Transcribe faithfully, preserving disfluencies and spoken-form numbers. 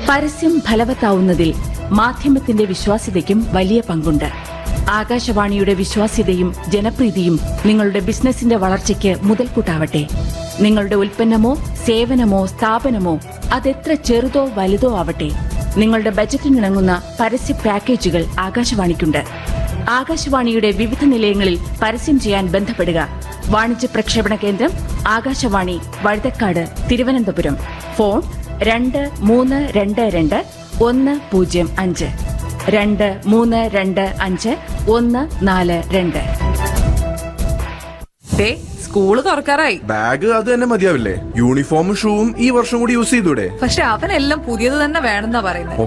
പരസ്യം ഫലവത്താവുന്നതിൽ മാധ്യമത്തിന്റെ വിശ്വാസ്യതയ്ക്കും വലിയ പങ്കുണ്ട്. ആകാശവാണിയുടെ വിശ്വാസ്യതയും ജനപ്രീതിയും നിങ്ങളുടെ ബിസിനസിന്റെ വളർച്ചയ്ക്ക് മുതൽക്കൂട്ടാവട്ടെ. നിങ്ങളുടെ ഉൽപ്പന്നമോ സേവനമോ സ്ഥാപനമോ അതെത്ര ചെറുതോ വലുതോ ആവട്ടെ, നിങ്ങളുടെ ബജറ്റിനിണങ്ങുന്ന പരസ്യ പാക്കേജുകൾ ആകാശവാണിക്കുണ്ട്. ആകാശവാണിയുടെ വിവിധ നിലയങ്ങളിൽ പരസ്യം ചെയ്യാൻ ബന്ധപ്പെടുക. വാണിജ്യ പ്രക്ഷേപണ കേന്ദ്രം ആകാശവാണി, വഴുതക്കാട്, തിരുവനന്തപുരം. ഫോൺ രണ്ട് മൂന്ന് രണ്ട് രണ്ട് ഒന്ന് പൂജ്യം അഞ്ച് രണ്ട് മൂന്ന് രണ്ട് അഞ്ച് ഒന്ന് നാല് രണ്ട്. സ്കൂള് തുറക്കാറായി. ബാഗ് അത് തന്നെ മതിയാവില്ലേ? യൂണിഫോമും ഷൂവും ഈ വർഷം കൂടി യൂസ് ചെയ്തൂടെ? പക്ഷെ അവനെല്ലാം പുതിയത് തന്നെ വേണമെന്നാ പറയുന്നത്.